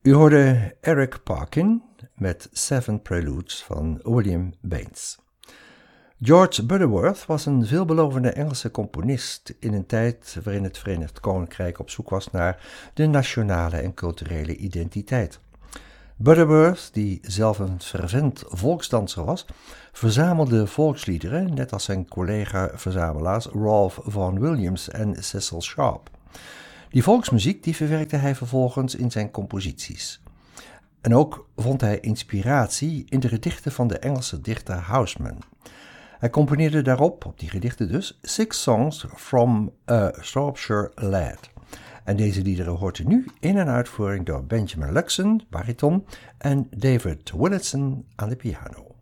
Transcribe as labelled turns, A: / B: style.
A: U hoorde Eric Parkin met Seven Preludes van William Baines. George Butterworth was een veelbelovende Engelse componist in een tijd waarin het Verenigd Koninkrijk op zoek was naar de nationale en culturele identiteit. Butterworth, die zelf een fervent volksdanser was, verzamelde volksliederen, net als zijn collega-verzamelaars Ralph Vaughan Williams en Cecil Sharp. Die volksmuziek die verwerkte hij vervolgens in zijn composities. En ook vond hij inspiratie in de gedichten van de Engelse dichter Housman. Hij componeerde daarop, op die gedichten dus, 6 songs from a Shropshire lad. En deze liederen hoort u nu in een uitvoering door Benjamin Luxon, bariton, en David Willitson aan de piano.